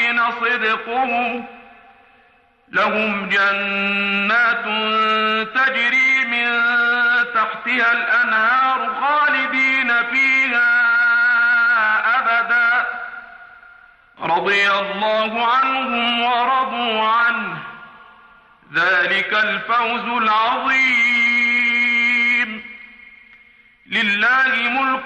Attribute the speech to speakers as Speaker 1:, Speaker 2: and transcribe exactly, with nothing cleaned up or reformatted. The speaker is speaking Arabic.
Speaker 1: الصادقين صدقهم لهم جنات تجري من تحتها الأنهار خالدين فيها أبدا رضي الله عنهم ورضوا عنه ذلك الفوز العظيم لله ملك